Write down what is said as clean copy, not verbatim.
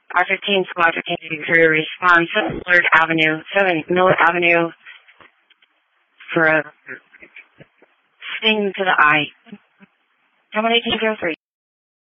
R15 Squad 15 crew responds 7 Millard Avenue for a sting to the eye. How about 1803?